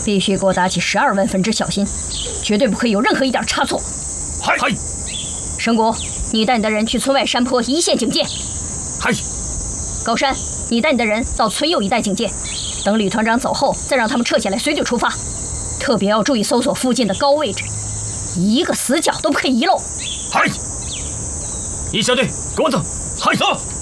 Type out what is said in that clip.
必须给我打起12万分之小心，绝对不可以有任何一点差错。 嗨！ 申国，你带你的人去村外山坡一线警戒。 嗨！ 高山，你带你的人到村右一带警戒，等李团长走后，再让他们撤下来，随队出发。特别要注意搜索附近的高位置，一个死角都不可以遗漏。 嗨！一小队，跟我走。嗨，走！